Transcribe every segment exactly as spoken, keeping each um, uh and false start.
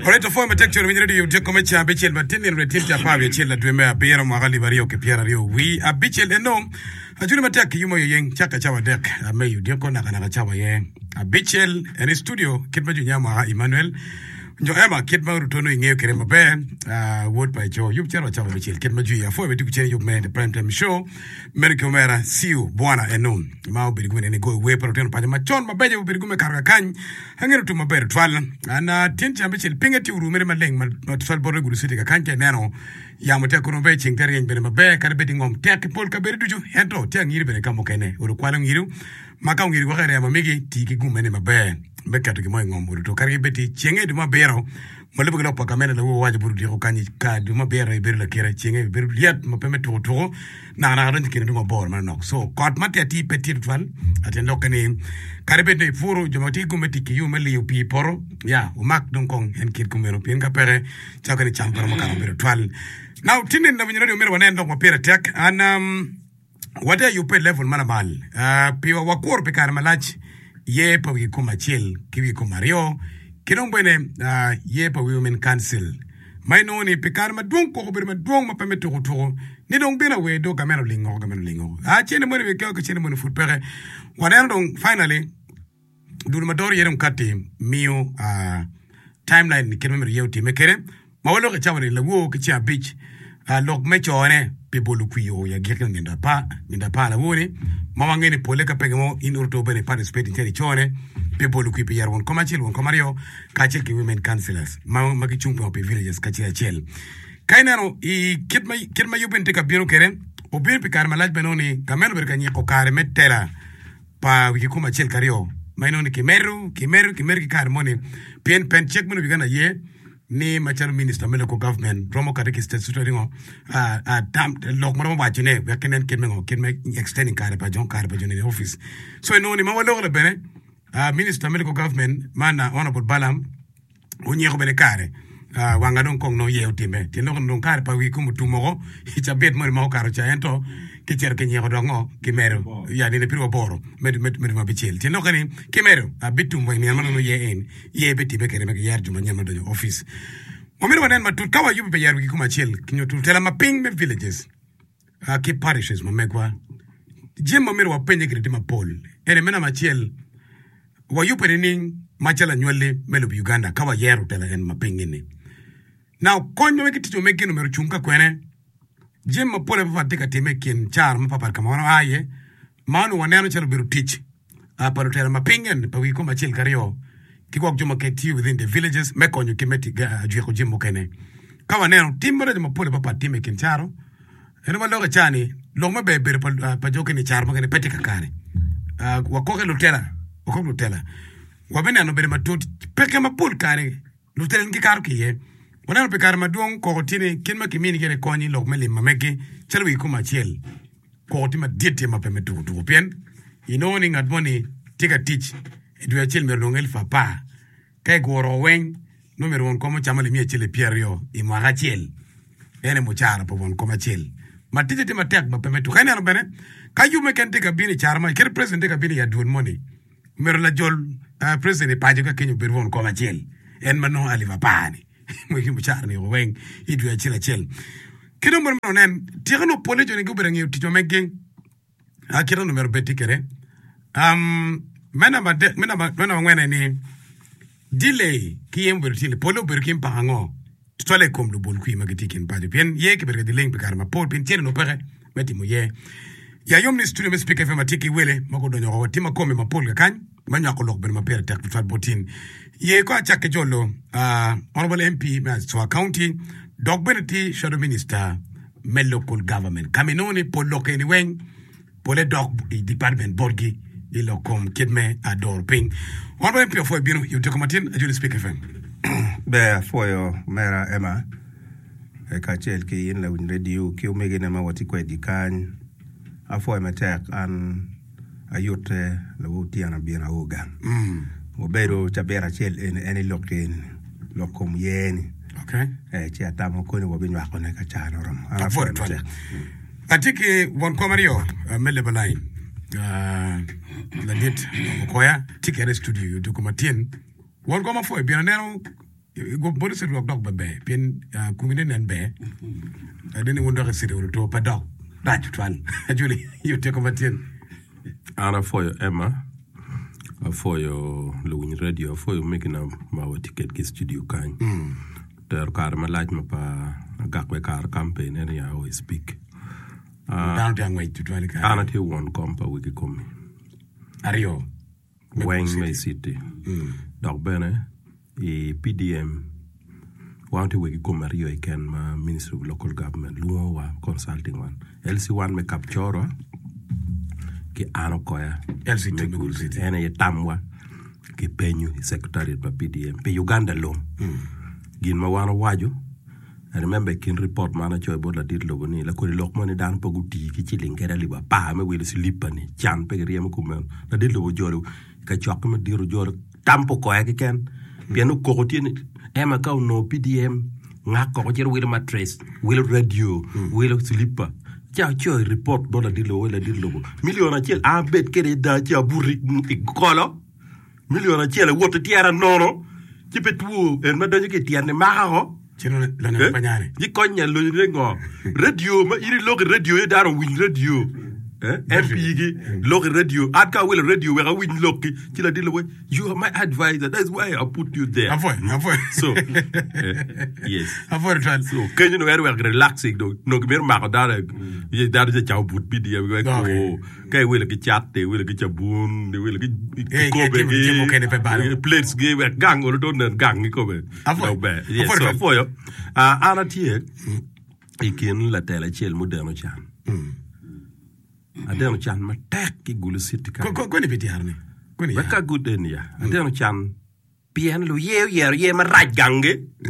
Alright, for me take you radio je come cha bichel matini no tinja pa bichel la dweme abero magali bario ke piera rio we a bichel eno ajuri matek yumo yeng chaka chawa dek ame yu de ko na kana chawa yeng a bichel en studio kitma junya ma Emmanuel njo ema kitma rutono ingeo kere mabe uh word by Joe yup chero chawa bichel kitma juya for me tukucheni yup me the prime time show America mera siu bwana eno ma obirigume ne go we protein pa ma chon mabeje obirigume karga kan hangero tu maber twal ana tinja bichel pingeti urumere maleng ma twal borre guru city ka kanke neno ya mate ko be chingter yen be mabe kar be dingom tek pol ka be duju hento te ngiri be kamo kene uru kwalo ngiru maka ngiri wa kare ma migi tiki gumene mabe be ka to mo ngom uru to kar be ti chenge du mabero mo le buglo pa kamera lo waje buru di ko kanyi ka du mabero be la kera chenge be liat mo peme to to na na ran kene du mabor ma nok so kot mate ti petit twal atendo kene kar be de furu jomati gumeti ki yu meli yu pi poro ya u mak don kong en kit kumero pin ka pere chakani champara mo ka be twal. Now, tinin na vinyoro umero wanendo kwa pira tek and um what are you pay level manamal uh piwa wakor pikar malach ye pa wi kuma chill kiwi kuma rio kinong bene uh ye pa women council mai no ni pikar madung ko bir madung ma pameto ko ni dong bina we do kamero lingo kamero lingo a chene mo ni ko chene mo ni foot pere wanendo finally dul madori yerum kati mio uh timeline ni kinome rio ti mekere mawalo ka chawari lawo ka chia beach a lok me chone people kuyo ya geken ninda pa ninda pa la woni mama ngeni pole ka pegemo in urto bene participate in chone people ku pi yarwon komachil won komario ka chil ki women councillors mama maki chumpo pe villages ka chila chel kainano I kitma kitma yubente ka biro kere o bir pi kar malaj benoni kameno ber kanyi ko kare metera pa wi kuma chel kario mainoni kimeru kimeru kimeru ki kar moni pen pen check mo bigana ye ni machar minister meloko government promo kadeki state sutoringo ah ah tam lok mo ba jine we kenen kenmengo kenme extending kare pa jon kare pa jone office so no ni ma walo le bene ah minister meloko government mana honorable balam onye ko bene kare ah wanga don kong no ye utime ti no don kare pa wi ko mutumo ita bet mo ma karo cha ento ki cer ke nyego dongo ki mero ya ni le piro boro med med med ma bichel ti no kani ki mero a bitu mo ni amano ye en ye beti be kere me yar juma nyama do office mo mero wanen matut kawa yubi be yar wi kuma chel kinyo tu tela ma ping me villages a ki parishes mo megwa jema mero wa penye kredi ma pol ene mena ma chel wa yupe ni machala nywele melo Uganda kawa yeru tela en ma pingini now konyo me kitito me kino mero chunka kwene Jim pole pa tika time kin char ma papar kamano aye manu waneno chalo biru teach a parotela mapingen pa wi ko machil kario kiko juma keti within the villages me konyo kimeti ajue ko jimbo kene ka waneno timbre de pole pa time kin charo eno ma loga chani lo ma be ber pa joke ni char ma kene peti kakare wa ko ke lutela wa ko lutela wa bena no ber matut peke ma pul kare lutela ngi karo kiye Wanano pe kar maduong ko tini kinma kimini kene konyi lok meli mameki chalo wi kuma chiel ko tima diete ma peme tu tu pien inoni ngatmoni tika teach edwe chiel mer nongel fa pa kai goro wen no mer won komo chamali mi chiel pierio I mwaga chiel ene mo chara po won koma chiel ma tije tima tek ma peme tu kana no bene kayu me kente ka bini charma ker president ka bini ya dun money mer la jol uh, president pa joka kenyu ber won koma chiel en mano aliva pani mo himu char ni wen idu ya chila chel kido mo nen tirano pole joni go berangi tito megge a kido numero betikere um mena ba mena ba mena ngwena ni delay kiyem bertile polo berkim pango tole kom lu bol kui magitikin pa bien ye ke berga delay bekar ma pol pin tiene no pere meti mo ye ya yom ni studio me speaker fe matiki wele mako donyo ko tima kom ma pol ga kan manya ko lok ber ma pere tak fat botin ye ko achake jolo uh honorable M P Maswa County dog beneti shadow minister mel local government kaminoni po loke ni wen po le dog department borgi ilo kom kidme ador ping honorable M P for bino you take matin ajuli speak F M be for yo mera Emma e ka chel ki in la win radio ki o megene ma wati ko di kan afo me tek an ayote la wuti ana bien aogan mm mo bero chabera chel en eni loken lokom yeni okay eh chi atamo ko ni wobin wa ko ne ka chano ram ana for it atiki won komario mele balai uh la dit koya tikere studio you do komatien won koma for bien neno go bodo se dog dog be pin kumine nen be adeni wondo ka sire to pa dog raj twan ajuli you take over ten ana for Emma for your Lewin radio for you making a my ticket ki studio kan der kar ma laaj ma pa gakwe kar campaign and I always speak down down way to twan ka ana te one kompa wiki komi ario Wang May City dog bene e P D M want we go Mario again ma Ministry of Local Government luo wa consulting one L C one me capture ki ano koya L C two me city ene ye tamwa ki penyu secretary pa P D M pe Uganda lo gin ma wana waju I remember kin report mana choy bola dit logo ni la ko lok mo ni dan pa guti ki ci lingera liba pa me wele si lipani chan pe riem ko men la dit logo joro ka chok me diru joro tampo ko ya ken piano ko tiene ema ka no P D M nga ko jero wele matres wele radio wele slipa ja choy report bola dit logo wele dit logo million achel a bet kere da ci aburi kolo million achel woto tiara nono ci petu en ma dañu ke tiane ma ho Chino la na panyane. Di konya lo rengo. Radio ma iri log radio e daro win radio. Eh? M P gi log radio. Adka will radio we win log ki la dilo you are my advisor. That's why I put you there. Avoid, avoid. So uh, yes. Avoid tran. So can you know where we are relaxing do no ber ma ko dara ye dara je chaw put P D M we ko kay will ki chatte will ki chabun de will ki ko be gi plates gi we gang or don gang ni ko be. Avoid. Yes, so for you. Ah ana tie ikin la tele chel moderno chan. Adeno chan ma tek ki gulu city ka. Ko ko ni biti harni. Ko ni. Baka good en ya. Adeno chan pien lu ye ye ye ma raj gange.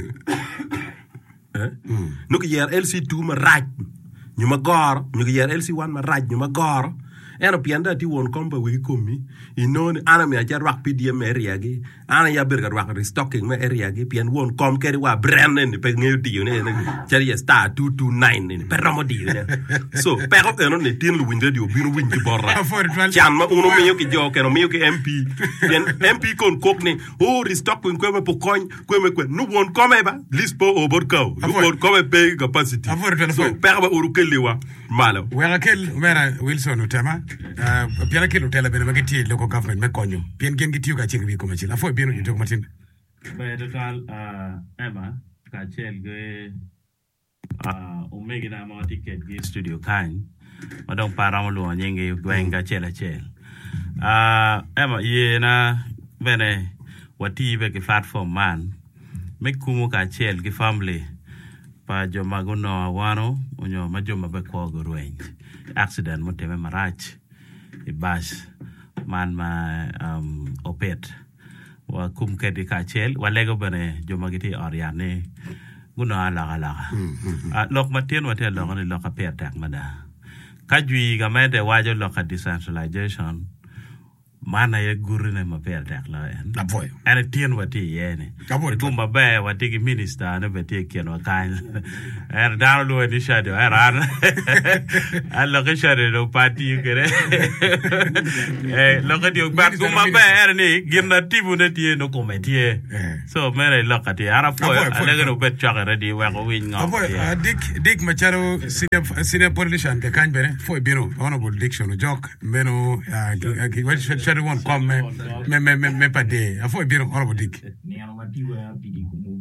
Eh? Nu ki yer L C two ma raj. Ñu ma gor, ñu ki yer L C one ma raj, ñu ma gor. Eno pienda ti won kompa wiki komi. Inoni ana mi ajar wak P D M area gi. Ana ya berga wak restocking ma area gi. Pien won kom keri wa brand ni pe ngeu di ne. Chari ya star two two nine ni. Per ramo di ne. So pero eno ne tin lu win radio binu win ki borra. Chan ma uno meyo ki jo keno meyo ki M P. Pien M P kon kok ni. Oh restocking ko me po coin ko me ko. Nu won come ba list po over cow. Nu won come pay capacity. So pero ba uru kelewa malo. Wera kel mera Wilson utama. Uh, piana kilo tela bene magiti local government me konyo pien gen gitu ka chingi ko machila fo bieno yuto matin be total uh Emma ka chel ge uh omegi na ma ticket ge studio kan madong para mo lo nyenge gwenga chela chel uh Emma ye na bene wati be ke platform man me kumo ka chel ge family pa jo magono wano onyo majoma be ko go range accident mo teme marach e bas man ma um opet wa kum ke di kachel wa lego bene joma giti oriane guno ala ala a lok matin wa te lok ni lok apet tak mada kajui ga mede wajo lok decentralization mana ye gurine ma per tak la en la boy ene tien wati yene tumba be wati ki minister ne beti ken wa kan er down lo ni shado er an allo ke shado lo parti kere eh lo ke dio ba tumba be er ni ginna tibu ne tie no kometie so mere lo ka tie ara fo ale no bet chakere di wa ko win ngo dik dik macharo senior senior politician ke kan bere fo biro honorable diction jok meno ki one come me me me me me pa de afo e biro orobo dik ni ano matiwa ya pidi kumu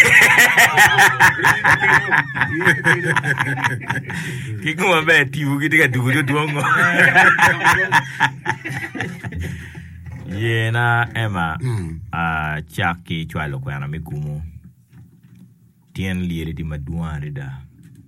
ki kuma be tiwu ki diga dugu duongo ye na Emma a chaki chwalo kwa na mikumu tien liere di maduare da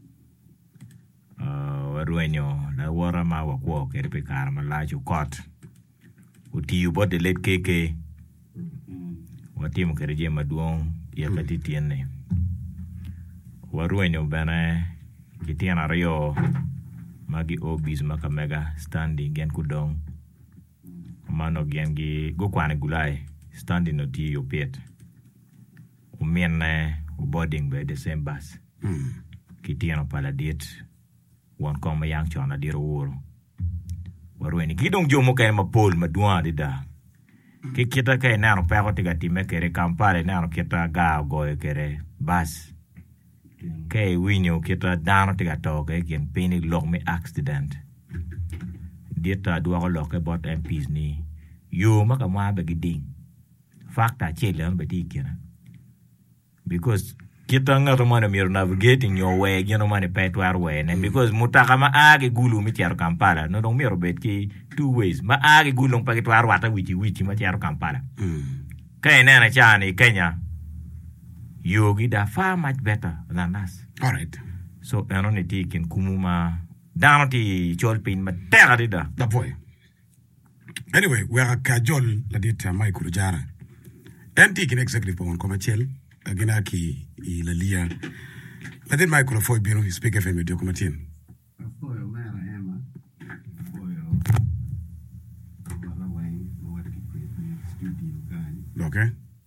uh waruenyo na wara ma wakwo kerpe karma lajo kot uti you bought the late K K wati mo kereje maduong ya katitiene waruenyo bana kitiana rio magi obis makamega standing gen kudong mano gengi go kwane gulai standing no ti yo pet umienne boarding by the same bus kitiana paladit won koma yang chona diro woro warueni kidong jomo kay mapol maduan da ki kita ke nano pa ko tiga time kere Kampala nano kita ga go kere bas ke winyo kita dano tiga to ke ken pini log me accident dieta dua ko log ke bot M Ps ni yo maka ma be giding facta chele on be dikena because kita ngato mana mir navigating your way you know money pay to our way and because mutaka ma age gulu mi tiaro Kampala no dong miro bet ki two ways ma age gulu pa ki to arwata wichi wichi ma tiaro Kampala mm. Kay nena chani Kenya yogi da far much better than us all right so eno ni tikin kumuma dano ti cholpin ma terra dida da boy anyway we are kajol la dita mai kurujara enti kin executive pon commercial agina ki la lia la dit microphone bino speak F M radio komatin afoyo mera ema afoyo wala wang no wati kwenye studio gani okay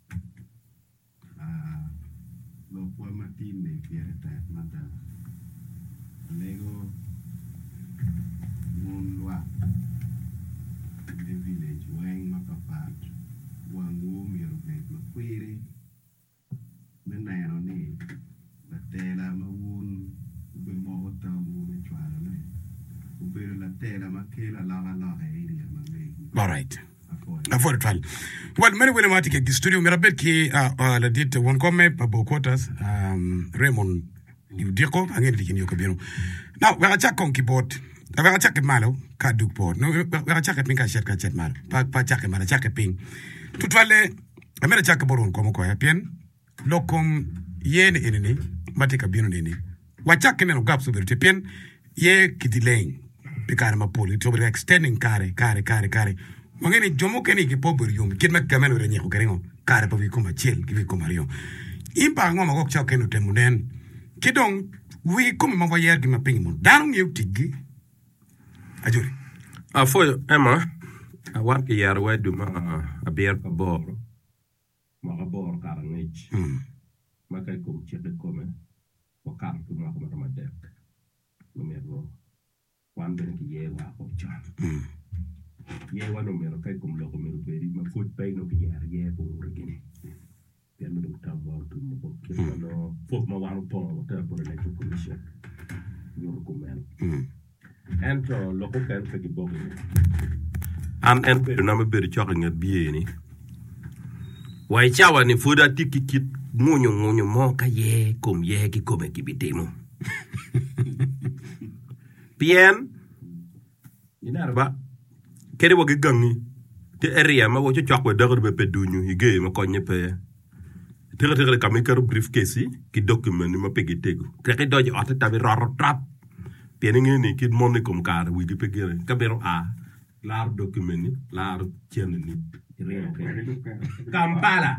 ah lo po matin ne piere ta mata lego mon lwa the village wang makapat wangu miro bet makwiri meneno ni la tela mawun be mo tamu ne chwala ne ube la tela makela la la la area mangegi all right afford twal well many when mati ke studio mirabet ki la dit one come pa bokotas um Raymond you diko angel dikin yo kabino now we are check on keyboard we are check malo ka duk board no we are check pin ka shet ka chet malo pa pa check malo check pin tutwale amera check boron komo ko ya pien lokom yene enene mati kabino nini wa check ne no gap so berite pien ye kidileng pikara mapoli to be extending kare kare kare kare mangeni jomo keni ki pober yum kit mek kamelo re nyako kerengo kare pa vi kuma chel ki vi kuma rio impa ngoma gok chak kenu temunen kidong wi kuma mavo yer ki mapingi mon danong yu tigi ajuri afoyo ema awar ki yar wedu ma abier pa bor ma ka bor karangich mm ma kay kum chede kome wa kar tu ma ko ma dek no merlo wan ben ki ye wa ko chan mm ye wa no mero kay kum lo ko mero beri ma foot pay no ki yar ye ko regini pian no dum tam wa tu mo ko ki no fo ma wa no pon ta por la commission yo ko mel mm ento lo ko kan ke bo an en pe na me beri chok ngat biye ni wai chawa ni fuda tikikit munyo munyo mo ka ye kum ye ki kome ki bitimo pien ina ba kere wo gangi te area ma wo chok we dagor be pedunyu ige ma konye pe tere tere ka me kar briefcase ki document ni ma pegi tego kere doje ota tabi roro trap pien ngeni ki monni kum kar wi di pegere ka bero a lar document ni lar chen ni Kampala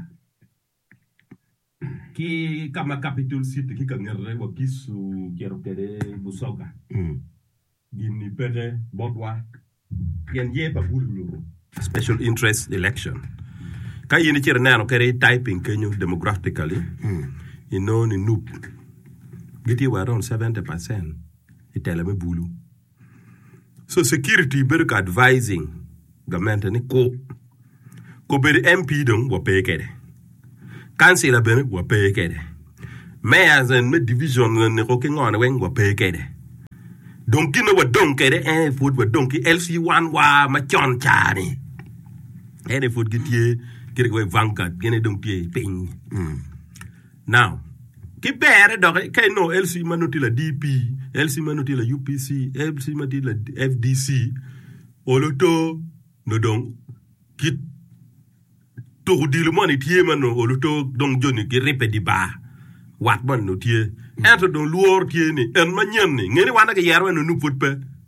ki kama capital city ki kangere wa kisu kero kede busoga mm gini pede bodwa yen ye ba bulu special interest election ka yini chere nano kere typing kenyo demographically mm you know ni nup giti wa around seventy percent itela me bulu so security better advising government ni ko ko beri M P dong wa pay kede councilor ben wa pay kede mayors and me division ne ko ki ngone wen wa pay kede donc kino wa donc kede eh food wa donc L C one wa ma chon chani ene food gitie kire ko vanguard gene donc tie ping mm now ki bere do kay no L C manuti la D P L C manuti la U P C L C manuti la F D C oloto no donc kit to di le moni tie mano oluto dong joni ki repe di ba wat bon no tie ento don luor tie ni en manyen ni ngeni wana ke yaro no nu put pe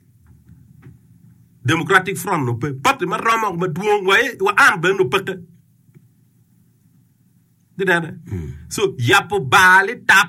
democratic front no pe pat ma rama ma duong wa wa am ben no pete de dada so yapo bali tap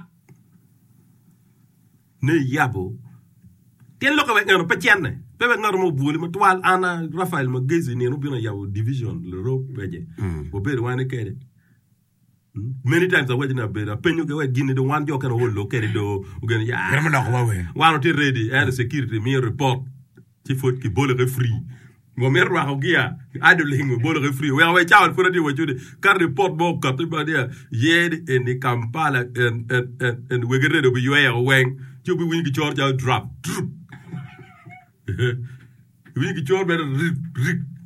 ne yabo tien lo ko ngeno pe tienne pepe ngaro mo buli ma twal ana Rafael ma gezi ni no bina yaw division le ro peje bo be wane kede many times I went in a bed a penyo ge we gini do wan jo kan wo lo kede do ugen ya grama na ko wa we wano ti ready and security me report ti fot ki bole re free ngomer wa hogia idling bolo free we we chawl funa di wajude kar report bo ka to ba dia yed in the Kampala and and and we get ready to be weng ju bi win ki chor ja drop we ki chor be rik